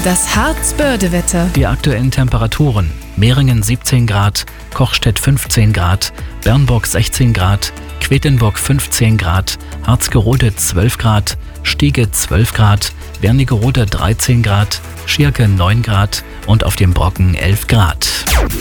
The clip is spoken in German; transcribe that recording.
Das Harz-Börde-Wetter. Die aktuellen Temperaturen: Mehringen 17 Grad, Kochstedt 15 Grad, Bernburg 16 Grad, Quedlinburg 15 Grad, Harzgerode 12 Grad, Stiege 12 Grad, Wernigerode 13 Grad, Schierke 9 Grad und auf dem Brocken 11 Grad.